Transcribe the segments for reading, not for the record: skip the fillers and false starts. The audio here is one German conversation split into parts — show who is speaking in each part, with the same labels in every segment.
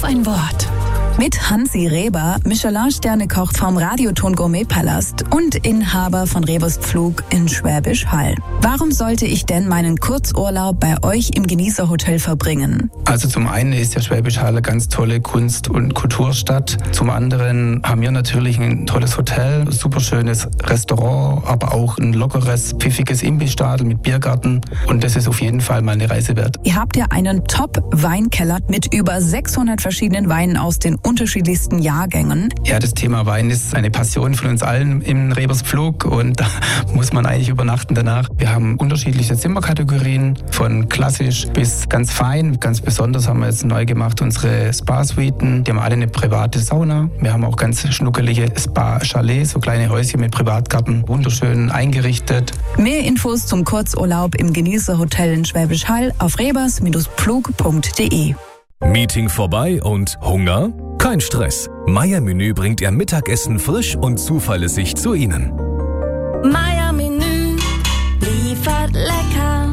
Speaker 1: ein Wort. Mit Hansi Reber, Michelin-Sterne-Koch vom Radioton Gourmet-Palast und Inhaber von Rebers Pflug in Schwäbisch Hall. Warum sollte ich denn meinen Kurzurlaub bei euch im Genießerhotel verbringen?
Speaker 2: Also zum einen ist ja Schwäbisch Hall eine ganz tolle Kunst- und Kulturstadt. Zum anderen haben wir natürlich ein tolles Hotel, super schönes Restaurant, aber auch ein lockeres, pfiffiges Imbissstadel mit Biergarten. Und das ist auf jeden Fall mal eine Reise wert.
Speaker 1: Ihr habt ja einen Top-Weinkeller mit über 600 verschiedenen Weinen aus den unterschiedlichsten Jahrgängen.
Speaker 2: Ja, das Thema Wein ist eine Passion von uns allen im Rebers Pflug und da muss man eigentlich übernachten danach. Wir haben unterschiedliche Zimmerkategorien, von klassisch bis ganz fein. Ganz besonders haben wir jetzt neu gemacht unsere Spa-Suiten. Die haben alle eine private Sauna. Wir haben auch ganz schnuckelige Spa-Chalets, so kleine Häuschen mit Privatgarten, wunderschön eingerichtet.
Speaker 1: Mehr Infos zum Kurzurlaub im Genießerhotel in Schwäbisch Hall auf rebers-pflug.de.
Speaker 3: Meeting vorbei und Hunger? Kein Stress. Meier Menü bringt Ihr Mittagessen frisch und zuverlässig zu Ihnen.
Speaker 4: Meier Menü liefert lecker.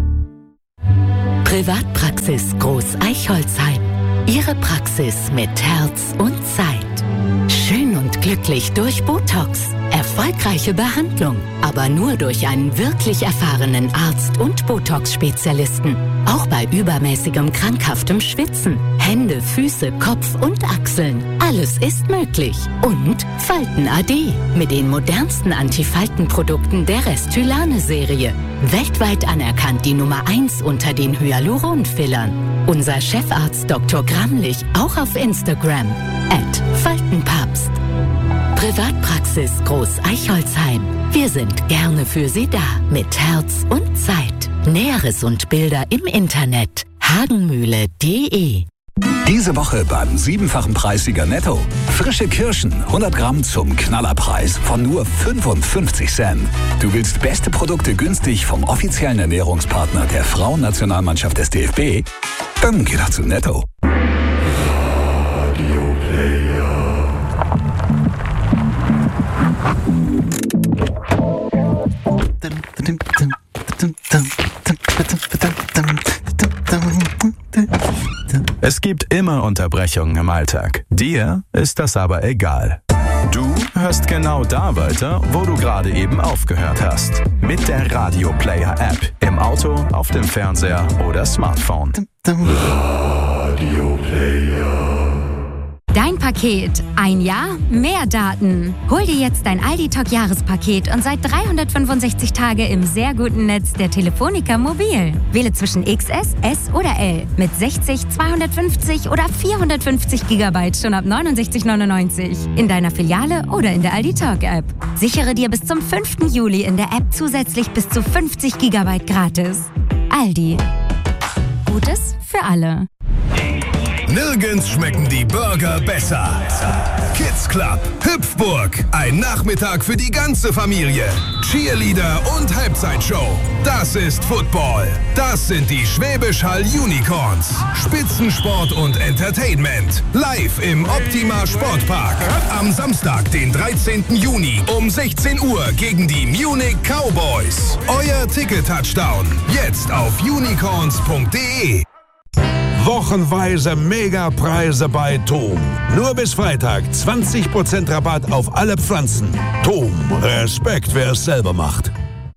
Speaker 5: Privatpraxis Groß Eichholzheim. Ihre Praxis mit Herz und Zeit. Schön und glücklich durch Botox. Erfolgreiche Behandlung, aber nur durch einen wirklich erfahrenen Arzt und Botox-Spezialisten. Auch bei übermäßigem krankhaftem Schwitzen. Hände, Füße, Kopf und Achseln. Alles ist möglich. Und Falten AD mit den modernsten Antifaltenprodukten der Restylane-Serie. Weltweit anerkannt die Nummer 1 unter den Hyaluron-Fillern. Unser Chefarzt Dr. Gramlich auch auf Instagram @Faltenpapst. Privatpraxis Groß Eichholzheim. Wir sind gerne für Sie da mit Herz und Zeit. Näheres und Bilder im Internet hagenmühle.de.
Speaker 6: Diese Woche beim 7-fachen Preissieger Netto. Frische Kirschen, 100 Gramm zum Knallerpreis von nur 55 Cent. Du willst beste Produkte günstig vom offiziellen Ernährungspartner der Frauennationalmannschaft des DFB? Dann geh doch zu Netto.
Speaker 7: Es gibt immer Unterbrechungen im Alltag. Dir ist das aber egal. Du hörst genau da weiter, wo du gerade eben aufgehört hast. Mit der Radio Player App. Im Auto, auf dem Fernseher oder Smartphone.
Speaker 8: Radio Player.
Speaker 9: Dein Paket. Ein Jahr, mehr Daten. Hol dir jetzt dein Aldi-Talk-Jahrespaket und sei 365 Tage im sehr guten Netz der Telefonica Mobil. Wähle zwischen XS, S oder L mit 60, 250 oder 450 GB schon ab 69,99 in deiner Filiale oder in der Aldi-Talk-App. Sichere dir bis zum 5. Juli in der App zusätzlich bis zu 50 GB gratis. Aldi. Gutes für alle.
Speaker 3: Nirgends schmecken die Burger besser. Kids Club, Hüpfburg, ein Nachmittag für die ganze Familie. Cheerleader und Halbzeitshow. Das ist Football. Das sind die Schwäbisch Hall Unicorns. Spitzensport und Entertainment. Live im Optima Sportpark. Am Samstag, den 13. Juni um 16 Uhr gegen die Munich Cowboys. Euer Ticket-Touchdown. Jetzt auf unicorns.de.
Speaker 10: Wochenweise Megapreise bei TOM. Nur bis Freitag 20% Rabatt auf alle Pflanzen. TOM, Respekt, wer es selber macht.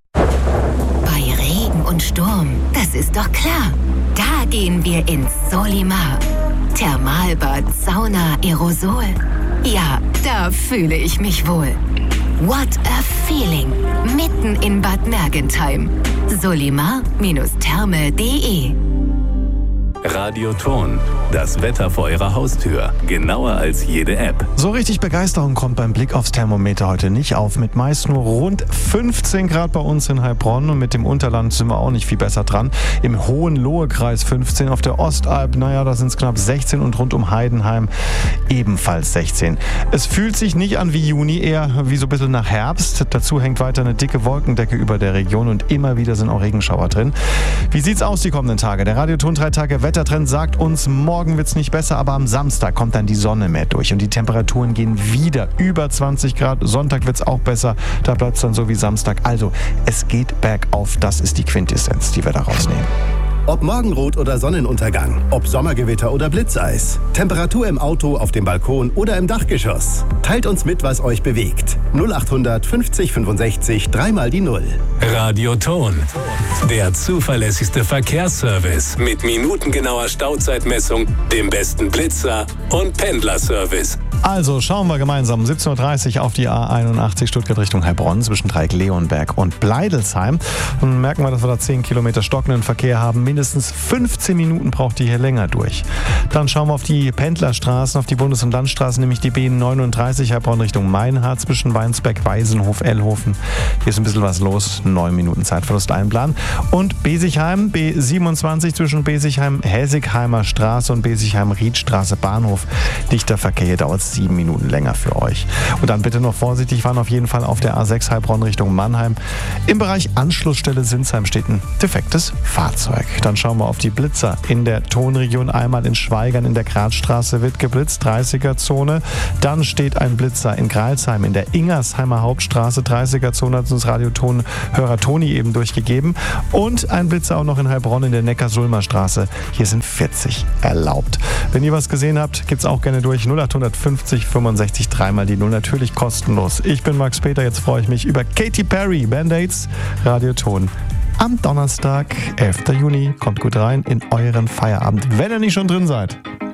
Speaker 5: Bei Regen und Sturm, das ist doch klar. Da gehen wir ins Solimar. Thermalbad, Sauna, Aerosol. Ja, da fühle ich mich wohl. What a feeling. Mitten in Bad Mergentheim. Solimar-therme.de.
Speaker 11: Radioton. Das Wetter vor Ihrer Haustür. Genauer als jede App.
Speaker 12: So richtig Begeisterung kommt beim Blick aufs Thermometer heute nicht auf. Mit meist nur rund 15 Grad bei uns in Heilbronn. Und mit dem Unterland sind wir auch nicht viel besser dran. Im Hohenlohe-Kreis 15, auf der Ostalb, da sind es knapp 16 und rund um Heidenheim ebenfalls 16. Es fühlt sich nicht an wie Juni, eher wie so ein bisschen nach Herbst. Dazu hängt weiter eine dicke Wolkendecke über der Region und immer wieder sind auch Regenschauer drin. Wie sieht's aus die kommenden Tage? Der Radioton 3 Tage Wettertrend sagt uns, morgen wird's nicht besser, aber am Samstag kommt dann die Sonne mehr durch und die Temperaturen gehen wieder über 20 Grad. Sonntag wird's auch besser, da bleibt's dann so wie Samstag. Also, es geht bergauf, das ist die Quintessenz, die wir da rausnehmen.
Speaker 8: Ob Morgenrot oder Sonnenuntergang, ob Sommergewitter oder Blitzeis. Temperatur im Auto, auf dem Balkon oder im Dachgeschoss. Teilt uns mit, was euch bewegt. 0800 50 65 3 die 0.
Speaker 11: Radioton. Der zuverlässigste Verkehrsservice mit minutengenauer Stauzeitmessung, dem besten Blitzer und Pendlerservice.
Speaker 12: Also schauen wir gemeinsam 17.30 Uhr auf die A81 Stuttgart Richtung Heilbronn zwischen Dreieck-Leonberg und Bleidelsheim. Und merken wir, dass wir da 10 Kilometer stockenden Verkehr haben. Mindestens 15 Minuten braucht ihr hier länger durch. Dann schauen wir auf die Pendlerstraßen, auf die Bundes- und Landstraßen, nämlich die B39 Heilbronn Richtung Meinhardt zwischen Weinsberg, Weisenhof, Ellhofen. Hier ist ein bisschen was los. 9 Minuten Zeitverlust einplanen. Und Besigheim, B27 zwischen Besigheim, Häsigheimer Straße und Besigheim-Riedstraße Bahnhof. Dichter Verkehr, hier dauert 7 Minuten länger für euch. Und dann bitte noch vorsichtig fahren, auf jeden Fall auf der A6 Heilbronn Richtung Mannheim. Im Bereich Anschlussstelle Sinsheim steht ein defektes Fahrzeug. Dann schauen wir auf die Blitzer. In der Tonregion einmal in Schweigern in der Gradstraße wird geblitzt, 30er-Zone. Dann steht ein Blitzer in Greilsheim in der Ingersheimer Hauptstraße, 30er-Zone, hat uns Radiotonhörer Toni eben durchgegeben. Und ein Blitzer auch noch in Heilbronn in der Neckar-Sulmer Straße. Hier sind 40 erlaubt. Wenn ihr was gesehen habt, gibt's auch gerne durch 0800 50 65 3 die 0, natürlich kostenlos. Ich bin Max Peter, jetzt freue ich mich über Katy Perry, Band-Aids, Radioton. Am Donnerstag, 11. Juni, kommt gut rein in euren Feierabend, wenn ihr nicht schon drin seid.